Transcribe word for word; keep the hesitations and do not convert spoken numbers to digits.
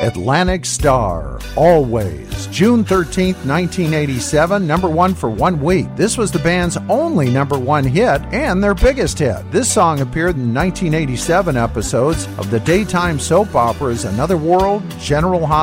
Atlantic Star, Always, June thirteenth, nineteen eighty-seven, number one for one week. This was the band's only number one hit and their biggest hit. This song appeared in nineteen eighty-seven episodes of the daytime soap operas Another World, General Hospital,